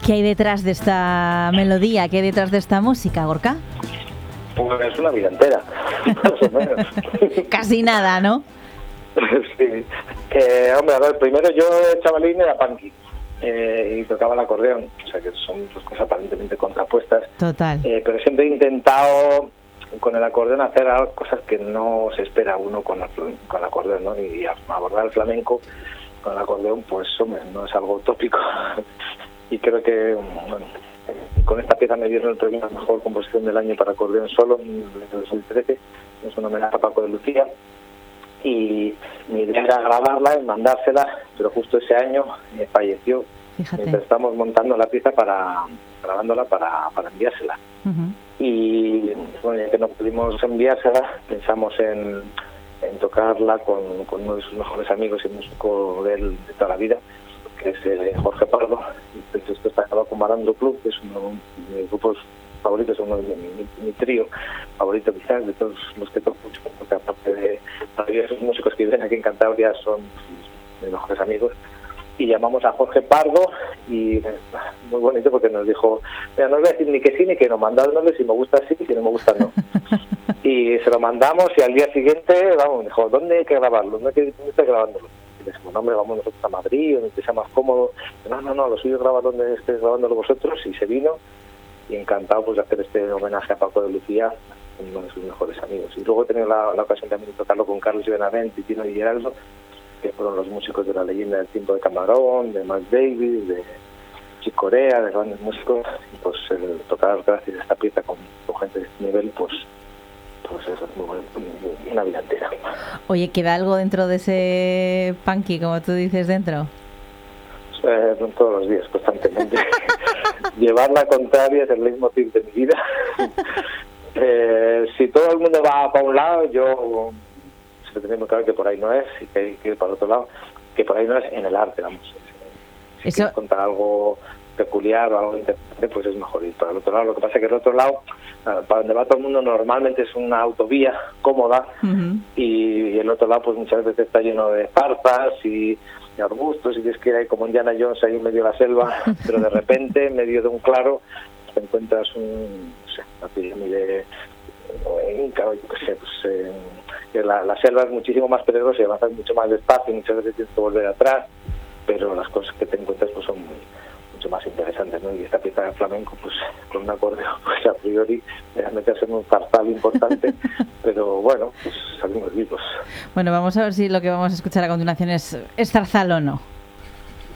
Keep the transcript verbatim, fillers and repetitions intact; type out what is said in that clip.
¿Qué hay detrás de esta melodía? ¿Qué hay detrás de esta música, Gorka? Pues es una vida entera, más o menos. Casi nada, ¿no? Sí. Eh, hombre, a ver, primero yo, chavalín, era punky eh, y tocaba el acordeón, o sea que son dos cosas aparentemente contrapuestas. Total. Eh, pero siempre he intentado con el acordeón hacer cosas que no se espera uno con el, con el acordeón, ¿no? Y abordar el flamenco con el acordeón, pues hombre, no es algo utópico. Y creo que, bueno, con esta pieza me dieron el premio a Mejor Composición del Año para acordeón solo en dos mil trece. Es un homenaje a Paco de Lucía. Y mi idea era grabarla y mandársela, pero justo ese año me falleció. Fíjate. Mientras estamos montando la pieza para, grabándola para, para enviársela. Uh-huh. Y bueno, ya que no pudimos enviársela, pensamos en, en tocarla con, con uno de sus mejores amigos y músico de él de toda la vida, que es eh, Jorge Pardo. Entonces esto está acabado con Marando Club, que es uno de mis grupos favoritos, uno de mi, mi, mi trío favorito quizás de todos los que toco mucho, porque aparte de esos músicos que viven aquí en Cantabria son mis mejores amigos. Y llamamos a Jorge Pardo y muy bonito porque nos dijo, mira, no os voy a decir ni que sí ni que no, mandádmelo, si me gusta sí, si no me gusta no. Y se lo mandamos y al día siguiente, vamos, dijo, ¿dónde hay que grabarlo? ¿Dónde hay que estar grabándolo? Y le dijimos, no, hombre, vamos nosotros a Madrid, donde sea más cómodo. No, no, no, lo suyo es grabar donde estéis grabándolo vosotros. Y se vino y encantado pues de hacer este homenaje a Paco de Lucía, uno de sus mejores amigos. Y luego he tenido la, la ocasión también de tocarlo con Carlos Benavent y Tino y Geraldo, que fueron los músicos de la leyenda del tiempo de Camarón, de Miles Davis, de Chick Corea, de grandes músicos. Y pues el tocar gracias a esta pieza con, con gente de este nivel, pues pues eso es muy bueno, una vida entera. Oye, ¿queda algo dentro de ese punky, como tú dices, dentro? Eh, todos los días, constantemente. Llevar la contraria es el leitmotiv de mi vida. eh, si todo el mundo va para un lado, yo se tenemos claro que por ahí no es, y que hay que ir para el otro lado, que por ahí no es en el arte, vamos. Si Eso... quieres contar algo peculiar o algo interesante, pues es mejor ir para el otro lado. Lo que pasa es que el otro lado, para donde va todo el mundo, normalmente es una autovía cómoda, uh-huh. y, y el otro lado pues muchas veces está lleno de zarzas y, y arbustos, y tienes que ir ahí como Indiana Jones ahí en medio de la selva, pero de repente en medio de un claro te encuentras un, no sé, una pirámide inca, o yo qué sé, pues eh, que la, la selva es muchísimo más peligrosa y avanzas mucho más despacio, muchas veces tienes que volver atrás, pero las cosas que te encuentras pues son muy, mucho más interesantes, ¿no? Y esta pieza de flamenco, pues con un acordeón, pues a priori era meterse en un zarzal importante, pero bueno, pues salimos vivos. Bueno, vamos a ver si lo que vamos a escuchar a continuación es, es zarzal o no.